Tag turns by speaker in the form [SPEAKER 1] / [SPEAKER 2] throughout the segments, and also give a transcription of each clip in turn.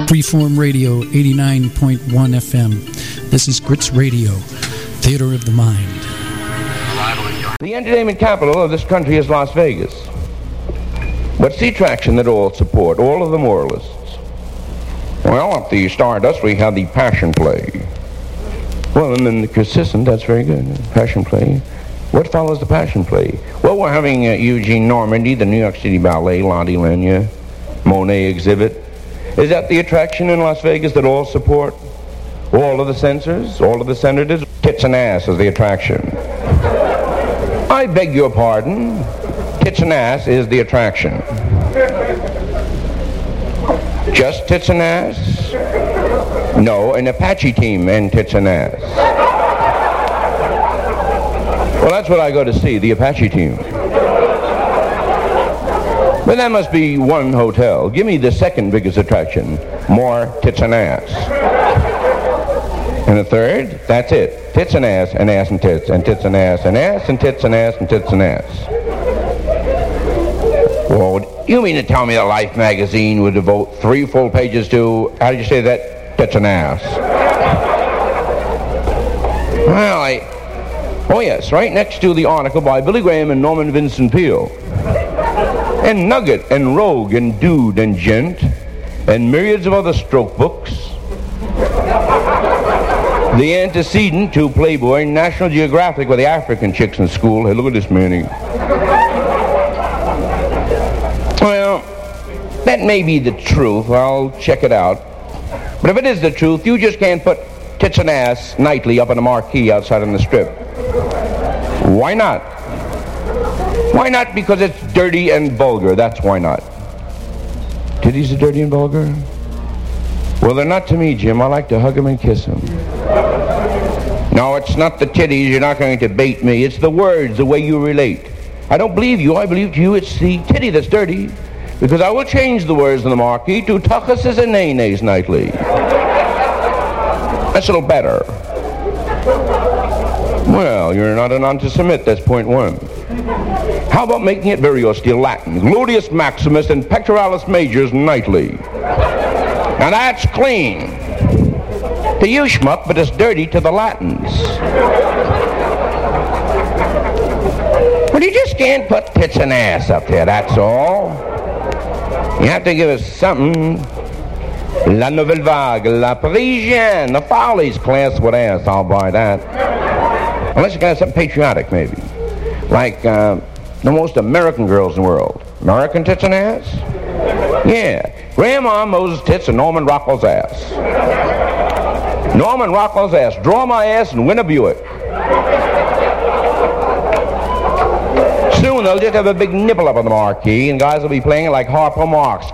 [SPEAKER 1] Freeform Radio, 89.1 FM. This is Grits Radio, Theater of the Mind.
[SPEAKER 2] The entertainment capital of this country is Las Vegas. What's the attraction that all support, all of the moralists? Well, at the Stardust, we have the Passion Play. Well, and then the Consistent, that's very good. Passion Play. What follows the Passion Play? Well, we're having Eugene Normandy, the New York City Ballet, Lottie Lenya, Monet exhibit. Is that the attraction in Las Vegas that all support? All of the censors, all of the senators? Tits and ass is the attraction. I beg your pardon. Tits and ass is the attraction. Just tits and ass? No, an Apache team and tits and ass. Well, that's what I go to see, the Apache team. But that must be one hotel. Give me the second biggest attraction. More tits and ass. And the third, that's it. Tits and ass and tits and tits and ass and ass and tits and ass and tits and ass. Well, you mean to tell me that Life magazine would devote 3 full pages to, how did you say that? Tits and ass. Well, oh yes, right next to the article by Billy Graham and Norman Vincent Peale. And Nugget and Rogue and Dude and Gent and myriads of other stroke books. The antecedent to Playboy, National Geographic with the African chicks in school. Hey, look at this, Manny. Well, that may be the truth. I'll check it out. But if it is the truth, you just can't put tits and ass nightly up on a marquee outside on the strip. Why not? Why not? Because it's dirty and vulgar. That's why not. Titties are dirty and vulgar? Well, they're not to me, Jim. I like to hug them and kiss them. No, it's not the titties. You're not going to bait me. It's the words, the way you relate. I don't believe you. I believe you. It's the titty that's dirty. Because I will change the words in the marquee to tuchuses and nay-nays nightly. That's a little better. Well, you're not an anti-Semite. That's point one. How about making it very austere Latin? Gluteus maximus and pectoralis majors nightly. Now that's clean. To you, schmuck, but it's dirty to the Latins. Well, you just can't put tits and ass up there, that's all. You have to give us something. La Nouvelle Vague, La Parisienne, the Follies, class with ass, I'll buy that. Unless you got something patriotic, maybe. Like the most American girls in the world. American tits and ass? Yeah. Grandma Moses tits and Norman Rockwell's ass. Norman Rockwell's ass. Draw my ass and win a Buick. Soon they'll just have a big nipple up on the marquee and guys will be playing it like Harpo Marx.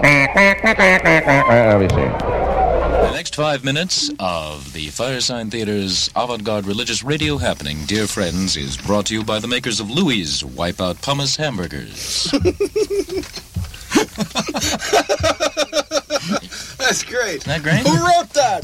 [SPEAKER 3] The next 5 minutes of the Firesign Theater's avant-garde religious radio happening, dear friends, is brought to you by the makers of Louis' Wipeout Pumice Hamburgers.
[SPEAKER 4] That's great.
[SPEAKER 3] Isn't that great?
[SPEAKER 4] Who wrote that?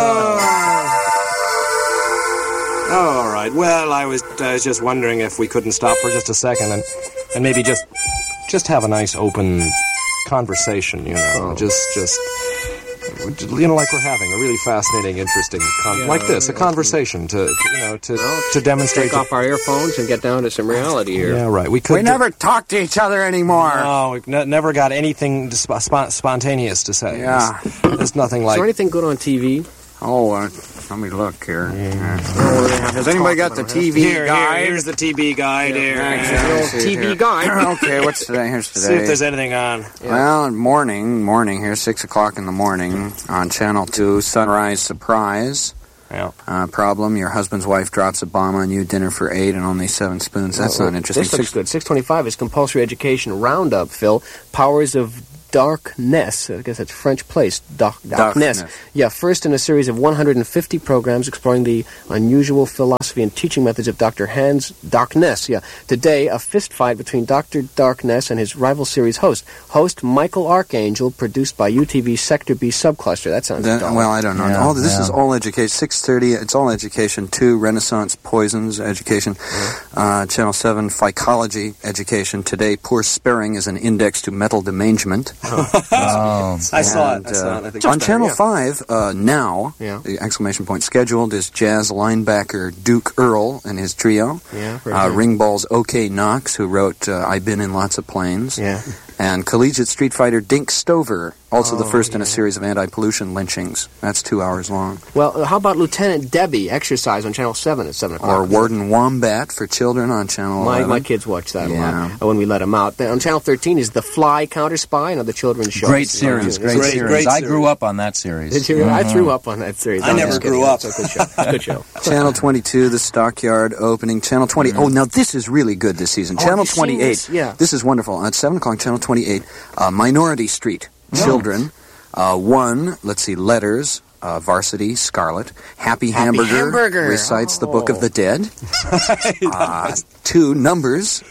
[SPEAKER 5] All right. Well, I was just wondering if we couldn't stop for just a second and maybe just have a nice open conversation, you know. Just you know, like we're having a really fascinating, interesting like this, a conversation to demonstrate.
[SPEAKER 6] Take off our earphones and get down to some reality here.
[SPEAKER 5] Yeah, right.
[SPEAKER 4] We never talk to each other anymore.
[SPEAKER 5] No, we've never got anything spontaneous to say.
[SPEAKER 4] Yeah.
[SPEAKER 5] There's nothing like.
[SPEAKER 6] Is there anything good on TV?
[SPEAKER 4] Oh, let me look here. Has anybody got the TV guide?
[SPEAKER 5] Here's the TV guide here.
[SPEAKER 6] TV guide.
[SPEAKER 4] Okay, what's today? Here's today.
[SPEAKER 5] See if there's anything on.
[SPEAKER 4] Well, morning here, 6 o'clock in the morning on Channel 2, Sunrise Surprise.
[SPEAKER 5] Yeah.
[SPEAKER 4] Problem, your husband's wife drops a bomb on you, dinner for 8 and only 7 spoons. That's not interesting.
[SPEAKER 6] This looks good. 625 is Compulsory Education Roundup, Phil. Powers of Darkness. I guess that's French place. Darkness. Yeah, first in a series of 150 programs exploring the unusual philosophy and teaching methods of Dr. Hans Darkness. Yeah. Today, a fist fight between Dr. Darkness and his rival series host. Host Michael Archangel, produced by UTV's Sector B subcluster. That sounds dull.
[SPEAKER 4] Well, I don't know.
[SPEAKER 5] Yeah,
[SPEAKER 4] this is All Education. 6:30, it's All Education 2, Renaissance Poisons Education. Channel 7, Phycology Education. Today, Poor Sparing is an index to metal derangement.
[SPEAKER 5] I saw it. I think
[SPEAKER 4] on Channel 5, now, the exclamation point scheduled is jazz linebacker Duke Earl and his trio.
[SPEAKER 6] Yeah,
[SPEAKER 4] Ringball's O.K. Knox, who wrote I've Been in Lots of Planes.
[SPEAKER 6] Yeah.
[SPEAKER 4] And collegiate street fighter Dink Stover, also the first in a series of anti-pollution lynchings. That's 2 hours long.
[SPEAKER 6] Well, how about Lieutenant Debbie, Exercise on Channel 7 at 7 o'clock?
[SPEAKER 4] Or Warden Wombat for children on Channel 11.
[SPEAKER 6] My kids watch that a lot when we let them out. On Channel 13 is The Fly Counter Spy, another children's show.
[SPEAKER 7] Great series. I grew up on that series.
[SPEAKER 6] Did you? I threw up on that series.
[SPEAKER 5] I never grew up.
[SPEAKER 6] It's a good show. Good show.
[SPEAKER 4] Channel 22, The Stockyard opening. Channel 20. Oh, now this is really good this season. Channel 28.
[SPEAKER 6] This? Yeah.
[SPEAKER 4] This is wonderful. At 7 o'clock, Channel 28, Minority Street. Children. Letters. Varsity, Scarlet. Happy Hamburger recites the Book of the Dead. 2 numbers,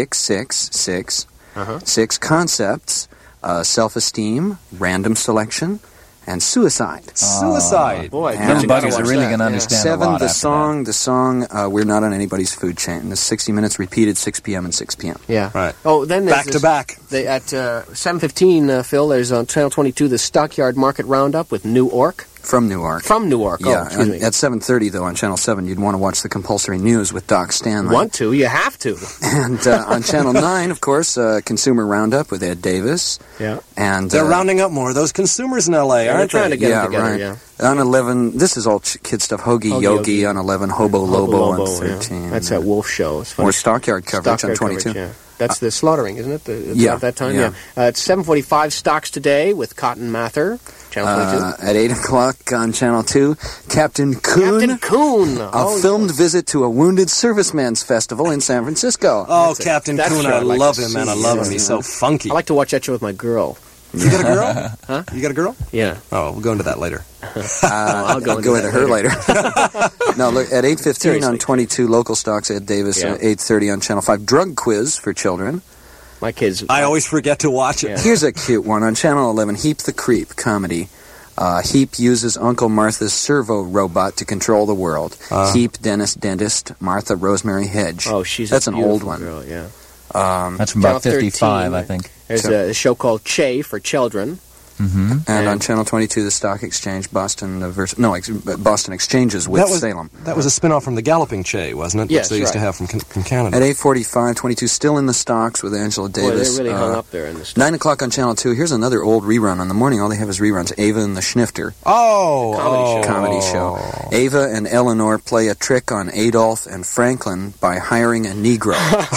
[SPEAKER 4] 666. 6 concepts, self-esteem, random selection, and suicide.
[SPEAKER 5] Suicide.
[SPEAKER 6] Boy,
[SPEAKER 7] little buddies are really going to understand
[SPEAKER 4] 7,
[SPEAKER 7] a lot
[SPEAKER 4] the song, We're Not on Anybody's Food Chain. The 60 Minutes repeated 6 p.m. and 6 p.m.
[SPEAKER 6] Yeah.
[SPEAKER 5] Right.
[SPEAKER 6] Oh, then there's
[SPEAKER 5] back to back.
[SPEAKER 6] At 7:15, Phil, there's on Channel 22 the Stockyard Market Roundup with New Ork.
[SPEAKER 4] From Newark.
[SPEAKER 6] Yeah,
[SPEAKER 4] excuse me. At 7:30, though, on Channel 7, you'd want to watch the compulsory news with Doc Stanley.
[SPEAKER 6] You have to.
[SPEAKER 4] And on Channel 9, of course, Consumer Roundup with Ed Davis.
[SPEAKER 6] Yeah.
[SPEAKER 4] And
[SPEAKER 5] they're rounding up more of those consumers in L.A., aren't they?
[SPEAKER 6] They're trying to get them together,
[SPEAKER 4] right.
[SPEAKER 6] yeah.
[SPEAKER 4] On 11, this is all kid stuff. Hoagie Yogi on 11, Hobo Lobo on 13.
[SPEAKER 6] Yeah. That's that wolf show. It's funny.
[SPEAKER 4] Or Stockyard coverage on 22.
[SPEAKER 6] Coverage, yeah. That's the slaughtering, isn't it?
[SPEAKER 4] At
[SPEAKER 6] that time, yeah. At 7:45, Stocks Today with Cotton Mather, Channel 22.
[SPEAKER 4] At 8 o'clock on Channel 2, Captain Coon. A filmed visit to a wounded serviceman's festival in San Francisco.
[SPEAKER 5] Oh, Captain Coon, I love him, man. I love him. He's so funky.
[SPEAKER 6] I like to watch that show with my girl.
[SPEAKER 5] You got a girl? Huh? You got a girl?
[SPEAKER 6] Yeah.
[SPEAKER 5] Oh, we'll go into that later.
[SPEAKER 4] I'll go into her later. No, look, at 8:15 on 22, Local Stocks, Ed Davis. At 8:30 on Channel 5, Drug Quiz for children.
[SPEAKER 6] My kids...
[SPEAKER 5] I always forget to watch it.
[SPEAKER 6] Yeah.
[SPEAKER 4] Here's a cute one. On Channel 11, Heap the Creep comedy. Heap uses Uncle Martha's servo robot to control the world. Heap, Dentist, Martha, Rosemary Hedge.
[SPEAKER 6] Oh, she's
[SPEAKER 4] That's an old one.
[SPEAKER 6] Girl, yeah.
[SPEAKER 7] That's from about 55, I think.
[SPEAKER 6] There's a show called Che for children.
[SPEAKER 4] Mm-hmm. And on Channel 22, the Stock Exchange, Boston Exchanges with Salem.
[SPEAKER 5] That was a spin-off from the Galloping Che, wasn't it?
[SPEAKER 6] Yes,
[SPEAKER 5] Which they used to have from Canada.
[SPEAKER 4] At 8:45, 22, still in the Stocks with Angela Davis.
[SPEAKER 6] Boy, they really hung up there in the Stocks.
[SPEAKER 4] 9 o'clock on Channel 2. Here's another old rerun. On the morning, all they have is reruns. Ava and the Schnifter. Comedy show. Ava and Eleanor play a trick on Adolf and Franklin by hiring a Negro.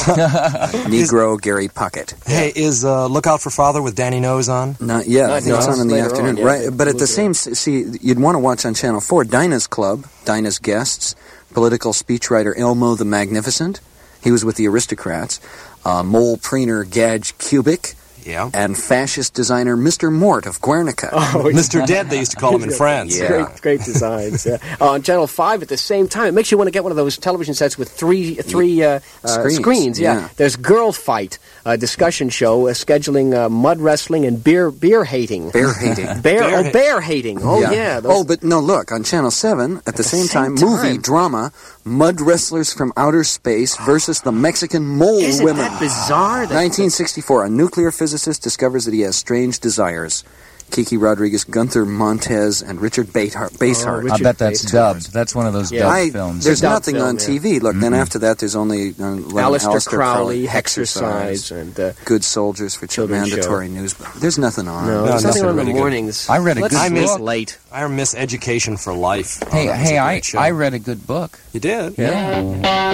[SPEAKER 4] Negro Gary Puckett.
[SPEAKER 5] Hey, is Look Out for Father with Danny Nose on?
[SPEAKER 4] Not yet. It's on in the afternoon. Right, but at the same... See, you'd want to watch on Channel 4 Dinah's Club, Dinah's Guests, political speechwriter Elmo the Magnificent. He was with the Aristocrats. Mole preener Gadge Kubik.
[SPEAKER 5] Yeah.
[SPEAKER 4] And fascist designer Mr. Mort of Guernica.
[SPEAKER 5] Mr. Dead, they used to call him in France.
[SPEAKER 6] Yeah. Great designs. On Channel 5 at the same time, it makes you want to get one of those television sets with three screens. Yeah. There's Girl Fight, a discussion show scheduling mud wrestling and beer hating.
[SPEAKER 4] Bear hating.
[SPEAKER 6] Bear hating. Oh, yeah.
[SPEAKER 4] But no, look, on Channel 7, at the same time, movie, drama, Mud Wrestlers from Outer Space versus the Mexican Mole
[SPEAKER 6] Isn't
[SPEAKER 4] Women.
[SPEAKER 6] That bizarre?
[SPEAKER 4] 1964, a nuclear physicist discovers that he has strange desires. Kiki Rodriguez, Gunther Montez, and Richard Basehart.
[SPEAKER 7] I bet that's dubbed. That's one of those dubbed films.
[SPEAKER 4] There's nothing on TV. Look, then after that, there's only
[SPEAKER 6] Aleister Crowley, Exercise, and
[SPEAKER 4] Good Soldiers for Children, mandatory news. There's nothing on.
[SPEAKER 6] No, there's nothing on in the mornings.
[SPEAKER 7] I read a good book.
[SPEAKER 6] Late.
[SPEAKER 5] I miss Education for Life.
[SPEAKER 7] Hey, I read a good book.
[SPEAKER 5] You did?
[SPEAKER 7] Yeah.